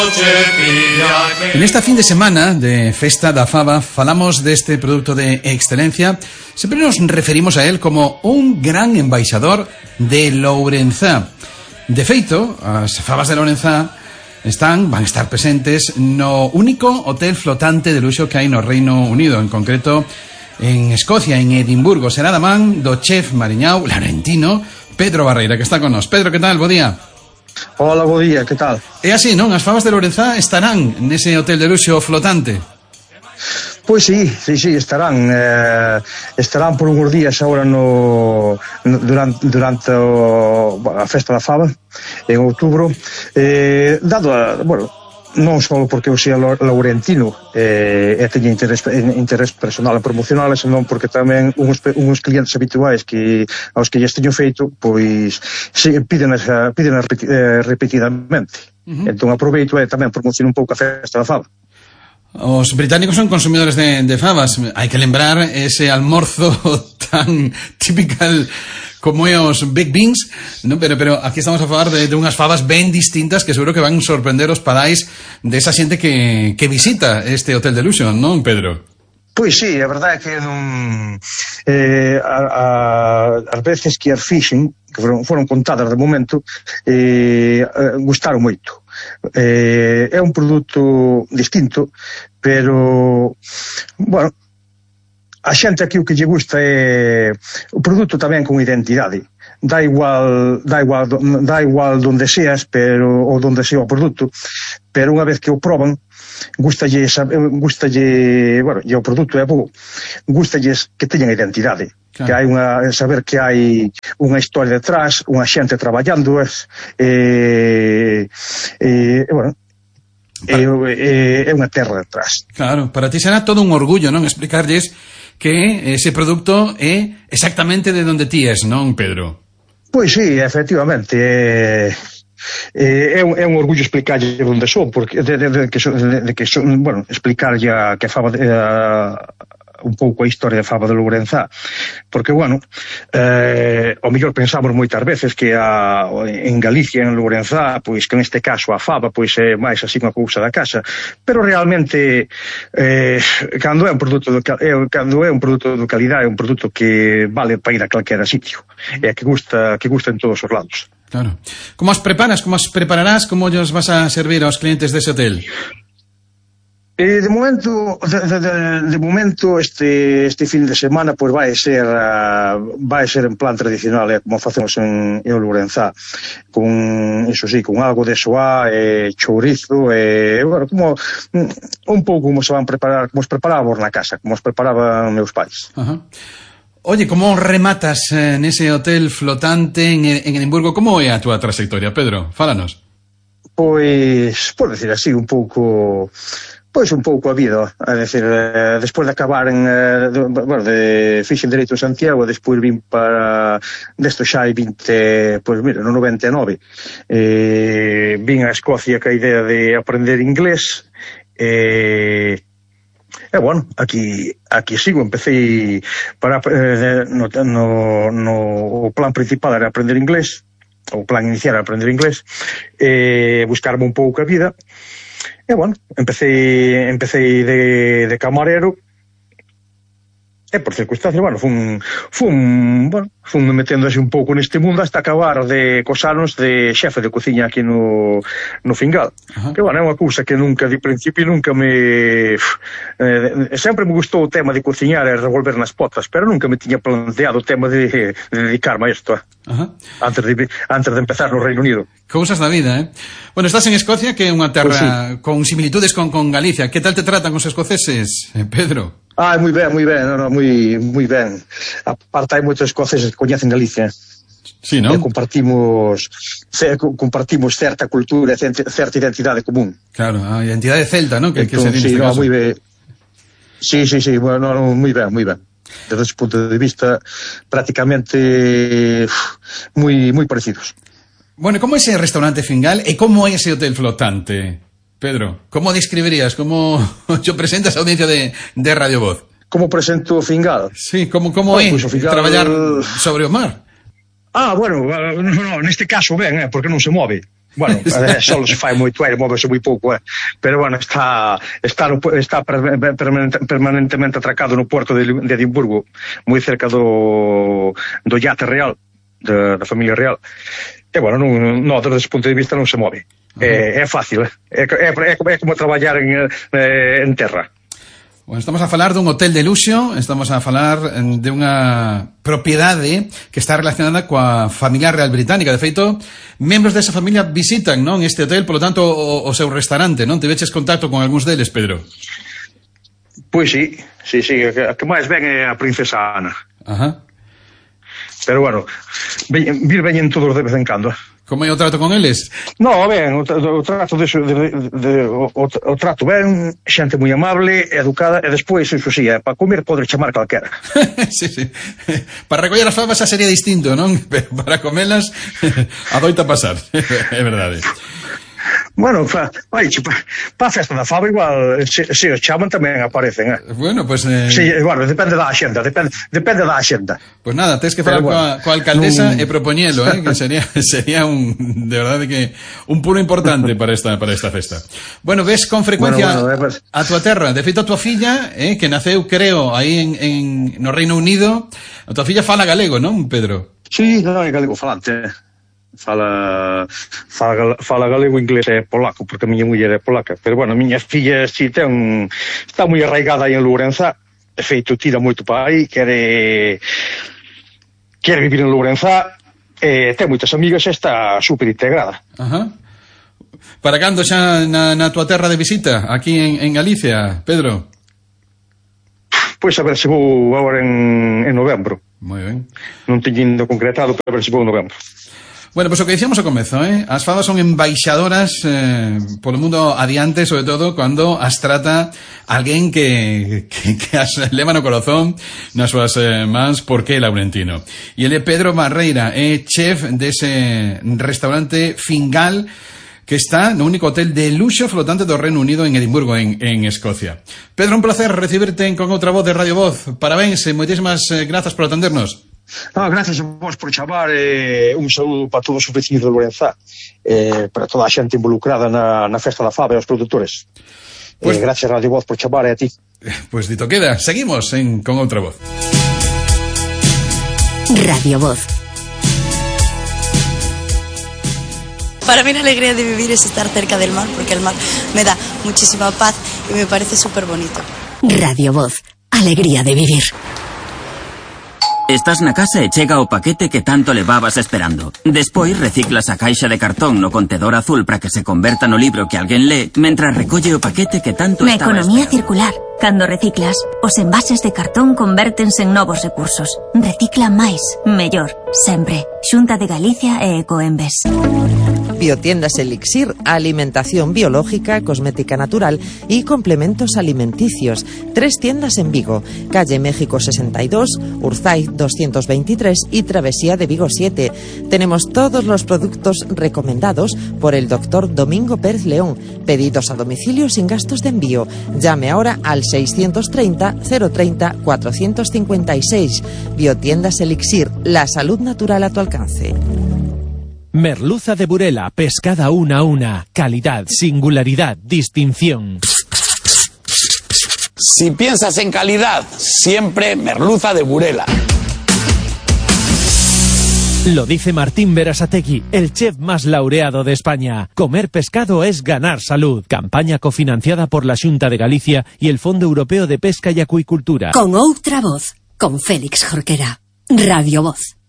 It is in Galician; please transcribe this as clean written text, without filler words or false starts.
En esta fin de semana de Festa da Faba falamos deste produto de excelencia. Sempre nos referimos a él como un gran embaixador de Lourenzá. De feito, as fabas de Lourenzá van a estar presentes no único hotel flotante de luxo que hai no Reino Unido, en concreto en Escocia, en Edimburgo. Será da man do chef mariñao laurentino Pedro Barreira, que está con nós. Pedro, que tal? Bo día. Hola, bo día, que tal? É así, non? As fabas de Lourenzá estarán nese hotel de luxo flotante. Pois sí, estarán por uns días agora durante a festa da faba en outubro, dado non só porque eu sea laurentino e teña interés personal e promocional, senón porque tamén uns clientes habituais aos que lles teño feito, pois piden repetidamente. Entón aproveito e tamén promociono un pouco a festa da faba. Os británicos son consumidores de fabas. Hai que lembrar ese almorzo tan typical como é os baked beans, ¿no? Pero aquí estamos a falar de unhas fabas ben distintas que seguro que van sorprender os padais desa xente que visita este hotel de luxo, non, Pedro? Pois sí, a verdade é que as veces que as fixen, que foron contadas de momento, gustaron moito. É un produto distinto, pero, bueno, a xente aquí o que lle gusta é o produto tamén con identidade. Da igual donde seas, ou donde sea o produto, pero unha vez que o proban, gustalle, e o produto é bo, gustalles que teñan identidade. Claro. Que hai saber que hai unha historia detrás, unha xente traballando, é unha terra detrás. Claro, para ti será todo un orgullo, non? Explicarlles que ese produto é exactamente de donde ti es, non, Pedro? Pois sí, efectivamente, é un orgullo explicarlle onde son, porque explicarlle que a faba un pouco a historia da faba de Lourenzá, porque, ao mellor pensamos moitas veces que en Galicia, en Lourenzá, pois que neste caso a faba pois é máis así unha cousa da casa, pero realmente cando é un produto de calidade, é un produto que vale para ir a calquera sitio, e que gusta en todos os lados. Claro. Como as preparas, como as prepararás, como os vas a servir aos clientes dese hotel? De momento este fin de semana pois vai ser en plan tradicional, como facemos en Lourenzá, con algo de soá, chourizo, como un pouco como se van preparar, como os preparábamos na casa, como os preparaban meus pais. Ajá. Oye, como rematas nese hotel flotante en Edimburgo? Como é a túa trayectoria, Pedro? Fálanos. Pois, por decir así, un pouco a vida, é dicir, despois de acabar fixen Dereito en Santiago, despois vin desto xa hai 20, pois mira, no 99 vin a Escocia ca idea de aprender inglés, aquí sigo. Empecé no plan principal era aprender inglés, o plan inicial era aprender inglés, buscarme un pouco a vida. Empecé de camarero, e por circunstancias, fun metendo así un pouco neste mundo hasta acabar cos anos de xefe de cociña aquí no Fingal. Uh-huh. Que, é unha cousa que de principio nunca sempre me gustou o tema de cociñar e revolver nas potas, pero nunca me tiña planteado o tema de dedicarme a isto, uh-huh, antes de empezar no Reino Unido. Cousas da vida, eh? Bueno, estás en Escocia, que é unha terra con similitudes con Galicia. Que tal te tratan os escoceses, Pedro? Moi ben, moi ben. Aparte hai moitos escoceses que coñecen Galicia. Sí, non? Compartimos certa cultura, certa identidade común. Claro, a identidade celta, non? Que se di neste caso. Moi ben. Sí, moi ben. Desde ese punto de vista, prácticamente moi parecidos. Bueno, como é ese restaurante Fingal e como é ese hotel flotante, Pedro? Como describirías, como yo presentas a audiencia de Radio Voz? Como presento Fingal? Sí, como é traballar sobre o mar? Bueno, neste caso ben, porque non se move. Bueno, só se fai moito aire, móvese moi pouco, pero bueno, está permanentemente atracado no porto de Edimburgo, moi cerca do iate real, da familia real. E bueno, desde ese punto de vista non se move. É fácil, é como traballar en terra. Bueno, estamos a falar dun hotel de luxo, estamos a falar de unha propiedade que está relacionada coa familia real británica. De feito, membros desa familia visitan, non, este hotel, polo tanto, o seu restaurante, non? Tiveches contacto con algúns deles, Pedro? Pois sí, a que máis ven é a princesa Ana. Ajá. Pero bueno, veñen todos de vez en cando. Como é o trato con eles? No, ben, o trato o trato ben, xente moi amable, educada, e despois, iso sí, para comer pode chamar calquera. Sí. Para recoller as fabas xa sería distinto, non? Pero para comelas adoita pasar, é verdade. Bueno, para a festa da fava igual, se os chaman tamén aparecen, Bueno, pues... Sí, bueno, depende da axenda, depende da axenda. Pues nada, tens que falar coa alcaldesa e propoñelo, que sería de verdade que un pulo importante para esta festa. Bueno, ves con frecuencia a tua terra, de feito a tua filla, que naceu, creo, aí no Reino Unido, a tua filla fala galego, non, Pedro? Sí, non é galego falante, fala galego, inglés e polaco, porque a miña muller é polaca. Pero bueno, a miña filla si está moi arraigada aí en Lourenzá, de feito tira moito para aí, quere vivir en Lourenzá, ten moitas amigas e está super integrada. Ajá. Para cando xa na tua terra de visita, aquí en Galicia, Pedro? Pois a ver se vou agora en novembro. Moi ben. Non teño concretado, pero a ver se vou en novembro. Bueno, pues o que dicíamos ao comezo, as fadas son embaixadoras polo mundo adiante, sobre todo cando as trata alguén que as leva no corazón nas súas mans, porque é laurentino. E ele é Pedro Barreira, é chef dese restaurante Fingal, que está no único hotel de luxo flotante do Reino Unido en Edimburgo, en Escocia. Pedro, un placer recibirte con outra voz de Radio Voz. Parabéns e moitísimas grazas por atendernos. Gracias a vos por chamar, un saúdo para todos os vecinos de Lourenzá, para toda a xente involucrada na festa da fava e os produtores. Gracias Radio Voz por chamar e a ti. Pues dito queda, seguimos con outra voz. Radio Voz. Para mí la alegría de vivir es estar cerca del mar, porque el mar me da muchísima paz y me parece súper bonito. Radio Voz, alegría de vivir. Estás na casa e chega o paquete que tanto levabas esperando. Despois reciclas a caixa de cartón no contedor azul para que se converta no libro que alguén lee, mentre recolle o paquete que tanto na estaba economía esperando. Circular. Cando reciclas, os envases de cartón convértense en novos recursos. Recicla máis, mellor, sempre. Xunta de Galicia e Ecoembes. Biotiendas Elixir, alimentación biológica, cosmética natural y complementos alimenticios. 3 tiendas en Vigo, calle México 62, Urzay 223 y Travesía de Vigo 7. Tenemos todos los productos recomendados por el doctor Domingo Pérez León. Pedidos a domicilio sin gastos de envío. Llame ahora al 630 030 456. Biotiendas Elixir, la salud natural a tu alcance. Merluza de Burela, pescada una a una. Calidad, singularidad, distinción. Si piensas en calidad, siempre merluza de Burela. Lo dice Martín Berasategui, el chef más laureado de España. Comer pescado es ganar salud. Campaña cofinanciada por la Xunta de Galicia y el Fondo Europeo de Pesca y Acuicultura. Con outra voz, con Félix Jorquera. Radio Voz.